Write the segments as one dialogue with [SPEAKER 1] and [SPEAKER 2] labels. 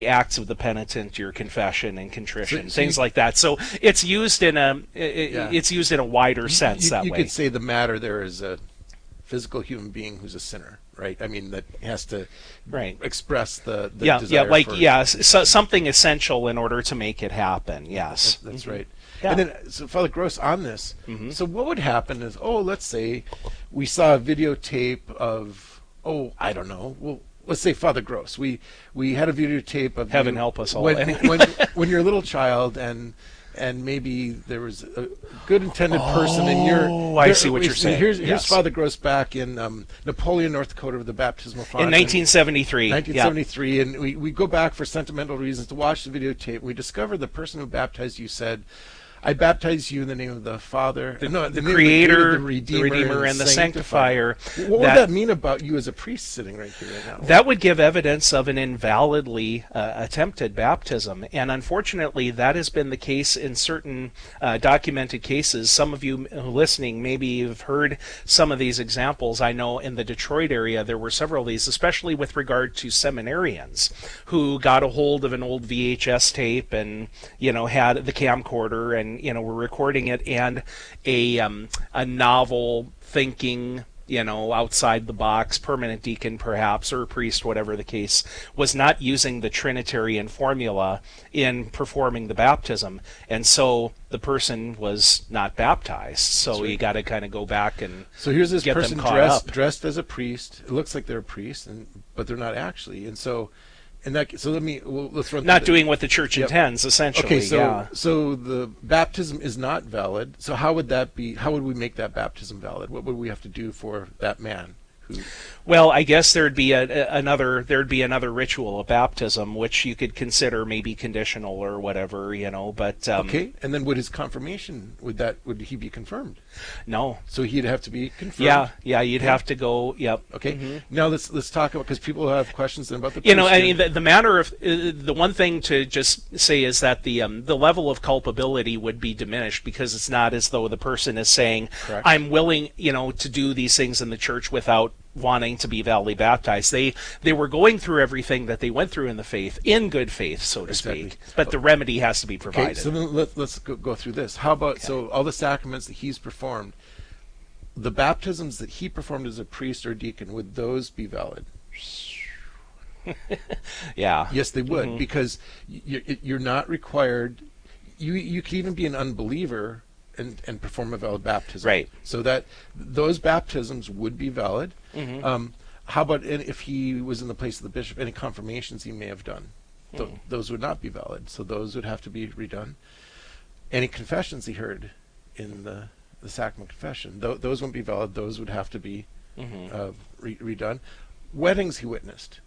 [SPEAKER 1] acts of the penitent, your confession and contrition,
[SPEAKER 2] So
[SPEAKER 1] things like that. So it's used in a it's used in a wider sense that
[SPEAKER 2] you
[SPEAKER 1] way.
[SPEAKER 2] could say the matter there is a physical human being who's a sinner, right? I mean, that has to
[SPEAKER 1] Right.
[SPEAKER 2] express the
[SPEAKER 1] Yeah,
[SPEAKER 2] desire
[SPEAKER 1] like
[SPEAKER 2] for
[SPEAKER 1] something essential in order to make it happen. Yes,
[SPEAKER 2] That's right.
[SPEAKER 1] Yeah.
[SPEAKER 2] And then, so Father Gross, on this, so what would happen is, let's say we saw a videotape of, I don't know, well, let's say Father Gross. We had a videotape of
[SPEAKER 1] Heaven
[SPEAKER 2] you
[SPEAKER 1] help us all.
[SPEAKER 2] when you're a little child and maybe there was a good intended person in your.
[SPEAKER 1] I see what you're saying.
[SPEAKER 2] Here's
[SPEAKER 1] Yes.
[SPEAKER 2] Father Gross back in Napoleon, North Dakota, with the baptismal font.
[SPEAKER 1] In 1973.
[SPEAKER 2] 1973, and we go back for sentimental reasons to watch the videotape. We discover the person who baptized you said, "I baptize you in the name of the Father,
[SPEAKER 1] The
[SPEAKER 2] name of
[SPEAKER 1] Creator,
[SPEAKER 2] the
[SPEAKER 1] the Redeemer, and the Sanctifier."
[SPEAKER 2] What would that mean about you as a priest sitting right here right now?
[SPEAKER 1] That would give evidence of an invalidly attempted baptism, and unfortunately, that has been the case in certain documented cases. Some of you listening maybe have heard some of these examples. I know in the Detroit area there were several of these, especially with regard to seminarians who got a hold of an old VHS tape and had the camcorder and were recording it, and a novel thinking outside the box permanent deacon perhaps, or a priest, whatever the case, was not using the Trinitarian formula in performing the baptism, and so the person was not baptized. So you got to kind of go back and
[SPEAKER 2] so here's this
[SPEAKER 1] get
[SPEAKER 2] person
[SPEAKER 1] them caught up.
[SPEAKER 2] dressed as a priest. It looks like they're a priest, but they're not actually. And so, let's run.
[SPEAKER 1] Not doing what the church intends, essentially.
[SPEAKER 2] Okay, so the baptism is not valid. So how would that be? How would we make that baptism valid? What would we have to do for that man who?
[SPEAKER 1] Well, I guess there'd be another ritual of baptism, which you could consider maybe conditional or whatever, But
[SPEAKER 2] okay, and then would his confirmation would he be confirmed?
[SPEAKER 1] No.
[SPEAKER 2] So he'd have to be confirmed.
[SPEAKER 1] Yeah, you'd have to go. Yep.
[SPEAKER 2] Okay. Now let's talk about, because people have questions about the.
[SPEAKER 1] I mean, the manner of the one thing to just say is that the level of culpability would be diminished, because it's not as though the person is saying,
[SPEAKER 2] Correct.
[SPEAKER 1] "I'm willing, to do these things in the church without wanting to be validly baptized." They were going through everything that they went through in the faith, in good faith, so to speak. But the remedy has to be provided.
[SPEAKER 2] Okay, so then let's go through this. How about so all the sacraments that he's performed, the baptisms that he performed as a priest or deacon, would those be valid?
[SPEAKER 1] Yeah.
[SPEAKER 2] Yes, they would, because you're not required. You could even be an unbeliever and perform a valid baptism.
[SPEAKER 1] Right.
[SPEAKER 2] So that those baptisms would be valid. How about if he was in the place of the bishop? Any confirmations he may have done, those would not be valid. So those would have to be redone. Any confessions he heard in the sacrament confession, those wouldn't be valid. Those would have to be redone. Weddings he witnessed,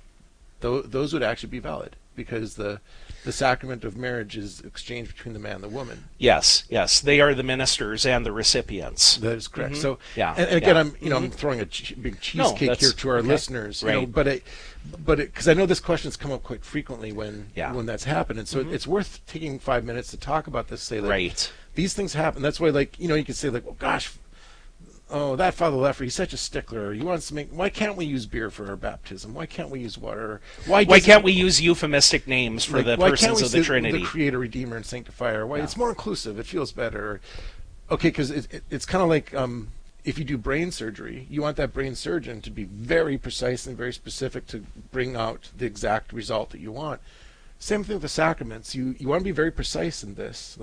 [SPEAKER 2] those would actually be valid, because the sacrament of marriage is exchanged between the man and the woman.
[SPEAKER 1] Yes, they are the ministers and the recipients.
[SPEAKER 2] That is correct. So,
[SPEAKER 1] Yeah,
[SPEAKER 2] and again, I'm throwing a big cheesecake here to our listeners,
[SPEAKER 1] Right.
[SPEAKER 2] But because I know this question's come up quite frequently when that's happened, and so it's worth taking 5 minutes to talk about this. Say,
[SPEAKER 1] Right.
[SPEAKER 2] these things happen. That's why, you can say, well, gosh, that Father Leffler, he's such a stickler. He wants to make. Why can't we use beer for our baptism? Why can't we use water? Why
[SPEAKER 1] can't we use euphemistic names for the persons of the Trinity?
[SPEAKER 2] The Creator, Redeemer, and Sanctifier. Why it's more inclusive? It feels better. Okay, because it's kind of like if you do brain surgery, you want that brain surgeon to be very precise and very specific to bring out the exact result that you want. Same thing with the sacraments. You want to be very precise in this,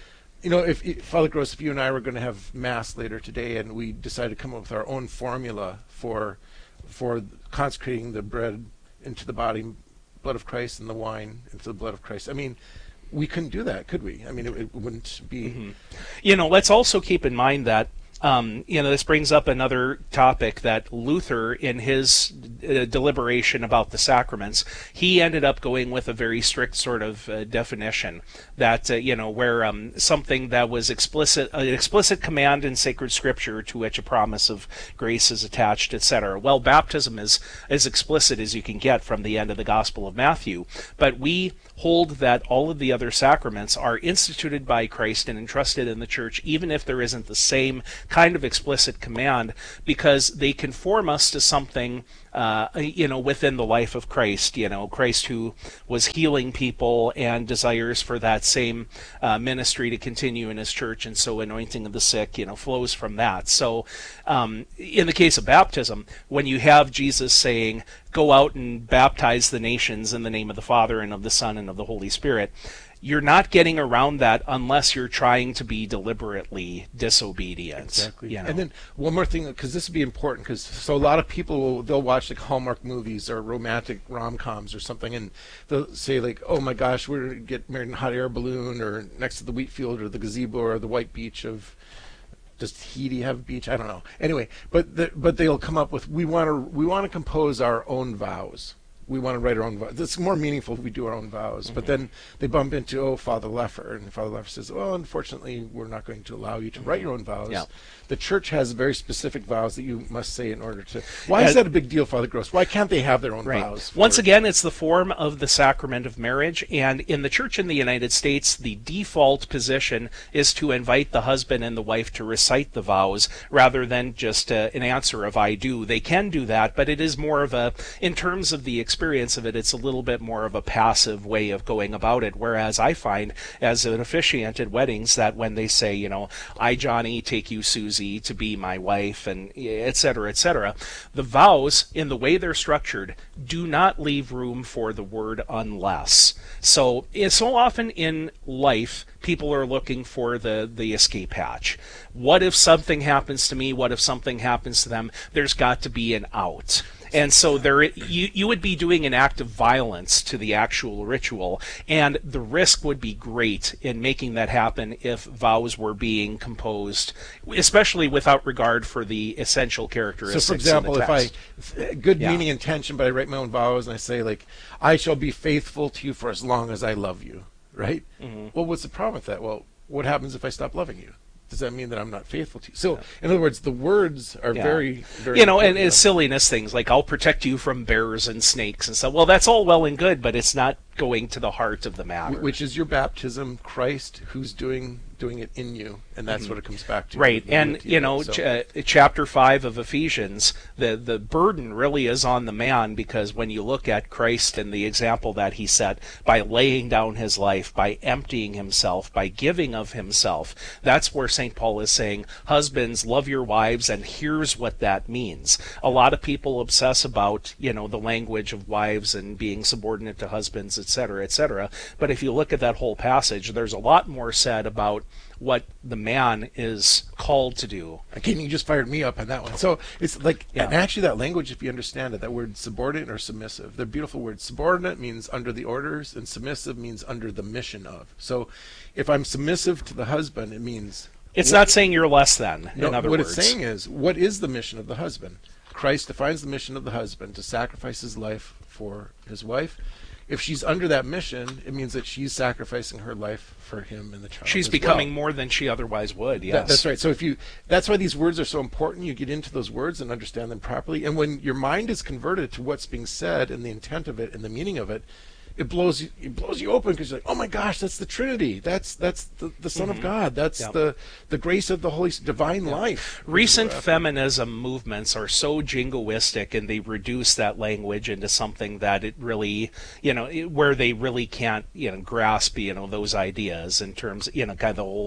[SPEAKER 2] if Father Gross, if you and I were going to have Mass later today, and we decided to come up with our own formula for consecrating the bread into the blood of Christ, and the wine into the blood of Christ, I mean, we couldn't do that, could we? I mean, it wouldn't be.
[SPEAKER 1] Let's also keep in mind that this brings up another topic, that Luther, in his deliberation about the sacraments, he ended up going with a very strict sort of definition that, where something that was an explicit command in sacred scripture to which a promise of grace is attached, etc. Well, baptism is as explicit as you can get from the end of the Gospel of Matthew, but we hold that all of the other sacraments are instituted by Christ and entrusted in the church, even if there isn't the same kind of explicit command, because they conform us to something within the life of Christ. Christ who was healing people and desires for that same ministry to continue in his church, and so anointing of the sick, flows from that. So, in the case of baptism, when you have Jesus saying, "Go out and baptize the nations in the name of the Father and of the Son and of the Holy Spirit," you're not getting around that unless you're trying to be deliberately disobedient.
[SPEAKER 2] Exactly. And then one more thing, because this would be important, because so a lot of people they'll watch like Hallmark movies or romantic rom-coms or something, and they'll say like, "Oh my gosh, we're gonna get married in a hot air balloon or next to the wheat field or the gazebo or the white beach of." Does Tahiti have a beach? I don't know. Anyway, but they'll come up with we want to compose our own vows. We want to write our own vows. It's more meaningful if we do our own vows. But then they bump into, Father Leffer, and Father Leffer says, "Well, unfortunately, we're not going to allow you to write your own vows."
[SPEAKER 1] Yeah.
[SPEAKER 2] The church has very specific vows that you must say in order to. Why is that a big deal, Father Gross? Why can't they have their own vows?
[SPEAKER 1] Once again, it's the form of the sacrament of marriage, and in the church in the United States, the default position is to invite the husband and the wife to recite the vows rather than just an answer of "I do." They can do that, but it is more of in terms of the experience of it, it's a little bit more of a passive way of going about it. Whereas I find, as an officiant at weddings, that when they say, "I, Johnny, take you, Susie, to be my wife," and et cetera, the vows, in the way they're structured, do not leave room for the word "unless." So often in life, people are looking for the escape hatch. What if something happens to me? What if something happens to them? There's got to be an out. And so you would be doing an act of violence to the actual ritual, and the risk would be great in making that happen if vows were being composed, especially without regard for the essential characteristics.
[SPEAKER 2] So, for example,
[SPEAKER 1] of the text.
[SPEAKER 2] good meaning intention, but I write my own vows and I say like, "I shall be faithful to you for as long as I love you," right? Mm-hmm. Well, what's the problem with that? Well, what happens if I stop loving you? Does that mean that I'm not faithful to you? So, in other words, the words are very, very
[SPEAKER 1] and silliness things like, "I'll protect you from bears and snakes" and stuff. Well, that's all well and good, but it's not going to the heart of the matter.
[SPEAKER 2] Which is your baptism, Christ, who's doing it in you, and that's what it comes back to.
[SPEAKER 1] Right, and chapter 5 of Ephesians, the burden really is on the man, because when you look at Christ and the example that he set by laying down his life, by emptying himself, by giving of himself, that's where St. Paul is saying, "Husbands, love your wives," and here's what that means. A lot of people obsess about, the language of wives and being subordinate to husbands, etc., but if you look at that whole passage, there's a lot more said about what the man is called to do.
[SPEAKER 2] Again, you just fired me up on that one. So it's like, and actually that language, if you understand it, that word subordinate or submissive, they're beautiful words. Subordinate means under the orders, and submissive means under the mission of. So if I'm submissive to the husband, it means...
[SPEAKER 1] It's not saying you're less than,
[SPEAKER 2] no,
[SPEAKER 1] in other
[SPEAKER 2] words.
[SPEAKER 1] What
[SPEAKER 2] it's saying is, what is the mission of the husband? Christ defines the mission of the husband to sacrifice his life for his wife. If she's under that mission, it means that she's sacrificing her life for him and the child.
[SPEAKER 1] She's becoming more than she otherwise would. Yes,
[SPEAKER 2] that's right. So that's why these words are so important. You get into those words and understand them properly. And when your mind is converted to what's being said and the intent of it and the meaning of it, it blows you open, because you're like, "Oh my gosh, that's the Trinity. That's the Son of God. That's the grace of the Holy divine life."
[SPEAKER 1] Recent feminism movements are so jingoistic, and they reduce that language into something that it really, where they really can't, grasp, those ideas in terms, kind of the old,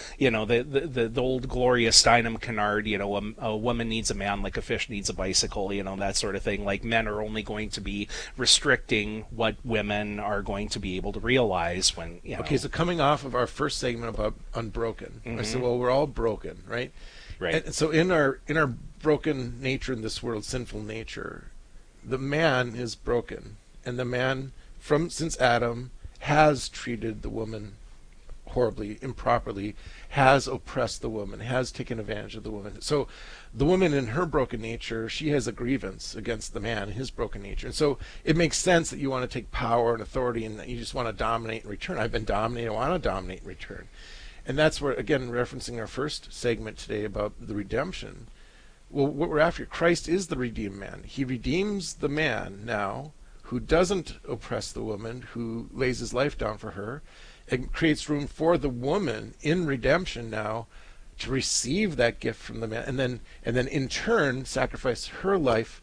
[SPEAKER 1] the old Gloria Steinem canard, a woman needs a man like a fish needs a bicycle, that sort of thing. Like, men are only going to be restricting what women are going to be able to realize when,
[SPEAKER 2] Okay, so coming off of our first segment about unbroken, I said, well, we're all broken, right?
[SPEAKER 1] Right.
[SPEAKER 2] And so in our broken nature in this world, sinful nature, the man is broken, and the man since Adam has treated the woman horribly, improperly, has oppressed the woman, has taken advantage of the woman. So the woman in her broken nature, she has a grievance against the man in his broken nature. And so it makes sense that you want to take power and authority and that you just want to dominate in return. I've been dominated, I want to dominate in return. And that's where, again, referencing our first segment today about the redemption. Well, what we're after, Christ is the redeemed man. He redeems the man now who doesn't oppress the woman, who lays his life down for her. It creates room for the woman in redemption now to receive that gift from the man, and then in turn sacrifice her life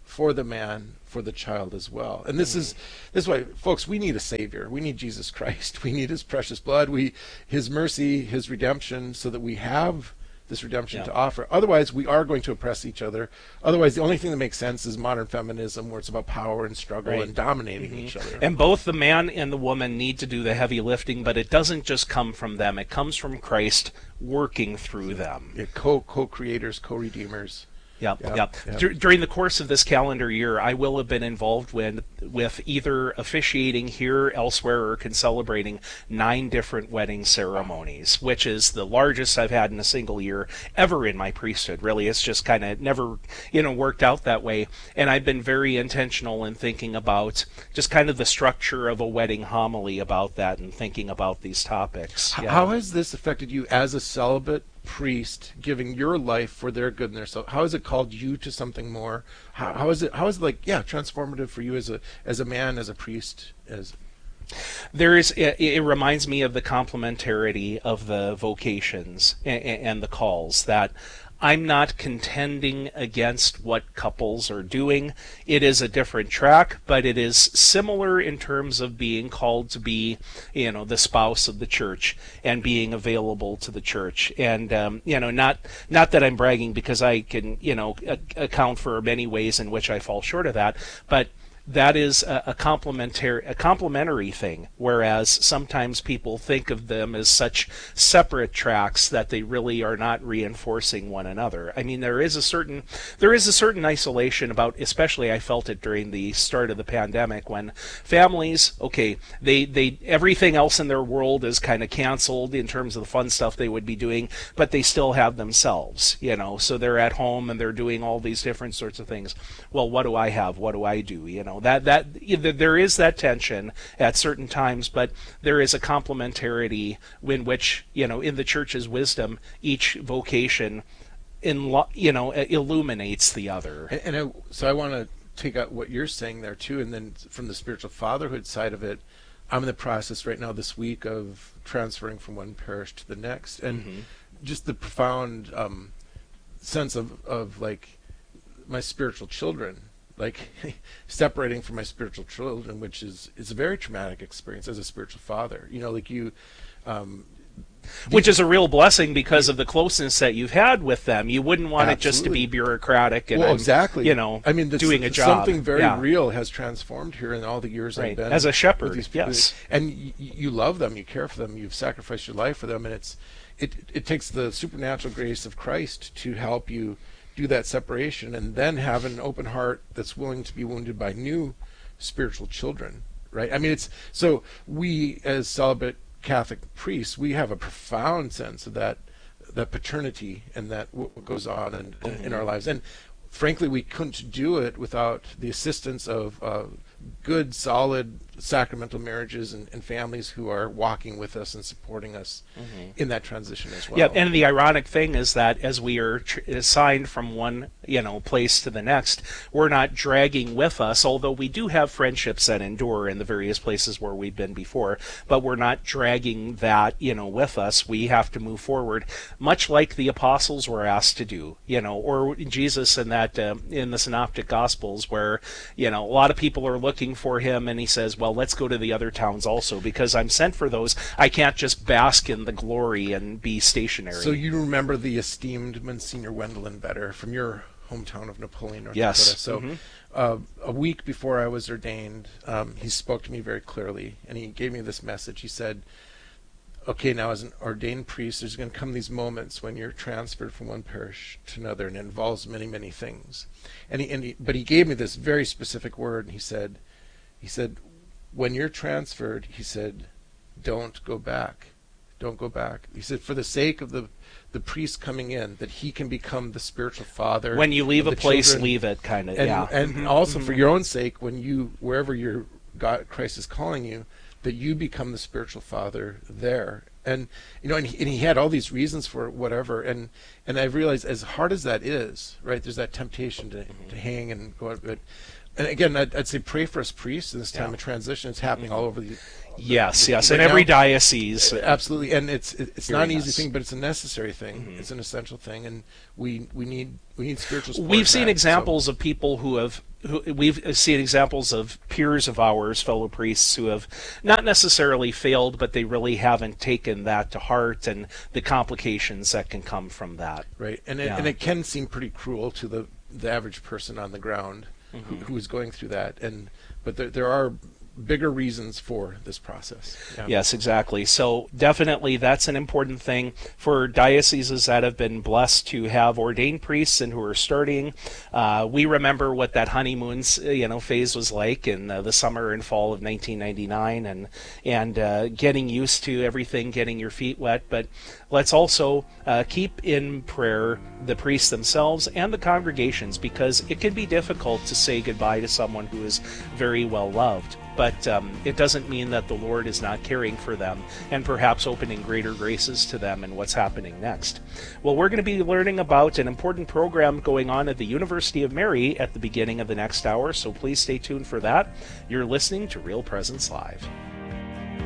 [SPEAKER 2] for the man, for the child as well. And this is why, folks, we need a Savior. We need Jesus Christ. We need His precious blood, His mercy, His redemption, so that we have this redemption to offer. Otherwise, we are going to oppress each other. Otherwise, the only thing that makes sense is modern feminism, where it's about power and struggle and dominating each other.
[SPEAKER 1] And both the man and the woman need to do the heavy lifting, but it doesn't just come from them. It comes from Christ working through them.
[SPEAKER 2] Co-creators, co-redeemers.
[SPEAKER 1] Yeah. During the course of this calendar year, I will have been involved with either officiating here, elsewhere, or celebrating 9 different wedding ceremonies, which is the largest I've had in a single year ever in my priesthood. Really, it's just kind of never, worked out that way. And I've been very intentional in thinking about just kind of the structure of a wedding homily about that, and thinking about these topics.
[SPEAKER 2] How has this affected you as a celibate priest, giving your life for their good and their self? How has it called you to something more? How is it transformative for you as a man, as a priest?
[SPEAKER 1] It reminds me of the complementarity of the vocations and the calls, that I'm not contending against what couples are doing. It is a different track, but it is similar in terms of being called to be, the spouse of the church and being available to the church. And, not that I'm bragging, because I can, account for many ways in which I fall short of that, but that is a complementary thing, whereas sometimes people think of them as such separate tracks that they really are not reinforcing one another. I mean, there is a certain isolation about, especially I felt it during the start of the pandemic, when families, they everything else in their world is kind of canceled in terms of the fun stuff they would be doing, but they still have themselves, so they're at home and they're doing all these different sorts of things. Well, what do I have? What do I do? That there is that tension at certain times, but there is a complementarity in which, in the church's wisdom, each vocation illuminates the other.
[SPEAKER 2] So I want to take out what you're saying there too, and then from the spiritual fatherhood side of it, I'm in the process right now this week of transferring from one parish to the next, and just the profound sense of like my spiritual children, like separating from my spiritual children, which is a very traumatic experience as a spiritual father.
[SPEAKER 1] Which is a real blessing because of the closeness that you've had with them. You wouldn't want it just to be bureaucratic and
[SPEAKER 2] exactly.
[SPEAKER 1] I mean, doing a job.
[SPEAKER 2] Something very real has transformed here in all the years I've been
[SPEAKER 1] as a shepherd.
[SPEAKER 2] With these people. Yes, and you love them, you care for them, you've sacrificed your life for them, and it takes the supernatural grace of Christ to help you do that separation, and then have an open heart that's willing to be wounded by new spiritual children, right? I mean, it's so we as celibate Catholic priests, we have a profound sense of that paternity and that what goes on in our lives, and frankly, we couldn't do it without the assistance of good, solid, sacramental marriages and families who are walking with us and supporting us in that transition as well.
[SPEAKER 1] Yeah, and the ironic thing is that as we are assigned from one place to the next, we're not dragging with us, although we do have friendships that endure in the various places where we've been before, but we're not dragging that with us. We have to move forward, much like the apostles were asked to do, or Jesus in that in the Synoptic Gospels, where a lot of people are looking for him, and he says, well, let's go to the other towns also, because I'm sent for those. I can't just bask in the glory and be stationary.
[SPEAKER 2] So you remember the esteemed Monsignor Wendelin Vetter from your hometown of Napoleon, North
[SPEAKER 1] Dakota.
[SPEAKER 2] So a week before I was ordained, he spoke to me very clearly, and he gave me this message. He said, okay, now as an ordained priest, there's going to come these moments when you're transferred from one parish to another, and it involves many, many things. But he gave me this very specific word, and he said, when you're transferred, he said, don't go back. Don't go back. He said, for the sake of the priest coming in, that he can become the spiritual father.
[SPEAKER 1] When you leave a place,
[SPEAKER 2] children.
[SPEAKER 1] Leave it, kind of.
[SPEAKER 2] And also for your own sake, wherever Christ is calling you, that you become the spiritual father there. And and he had all these reasons for whatever, and I've realized, as hard as that is, right, there's that temptation to hang and go out. But and again, I'd say pray for us priests in this time of transition. It's happening all over the
[SPEAKER 1] Yes, in every diocese.
[SPEAKER 2] Absolutely, and it's not an easy thing, but it's a necessary thing. It's an essential thing, and we need spiritual support.
[SPEAKER 1] We've seen examples of people who have we've seen examples of peers of ours, fellow priests, who have not necessarily failed, but they really haven't taken that to heart and the complications that can come from that.
[SPEAKER 2] Right, and it can seem pretty cruel to the average person on the ground who is going through that, but there are bigger reasons for this process. Yeah.
[SPEAKER 1] Yes, exactly. So definitely that's an important thing for dioceses that have been blessed to have ordained priests and who are starting. We remember what that honeymoon phase was like in the summer and fall of 1999, and getting used to everything, getting your feet wet. But let's also keep in prayer the priests themselves and the congregations, because it can be difficult to say goodbye to someone who is very well loved. But it doesn't mean that the Lord is not caring for them and perhaps opening greater graces to them in what's happening next. Well, we're going to be learning about an important program going on at the University of Mary at the beginning of the next hour, so please stay tuned for that. You're listening to Real Presence Live.